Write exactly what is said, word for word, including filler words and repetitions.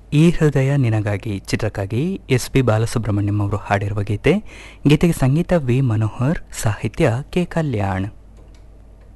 ಈ ಹೃದಯ ನಿನಗಾಗಿ ಚಿತ್ರಕ್ಕಾಗಿ ಎಸ್ ಪಿ ಬಾಲಸುಬ್ರಹ್ಮಣ್ಯಂ ಅವರು ಹಾಡಿರುವ ಗೀತೆ. ಗೀತೆಗೆ ಸಂಗೀತ ವಿ ಮನೋಹರ್, ಸಾಹಿತ್ಯ ಕೆ ಕಲ್ಯಾಣ್.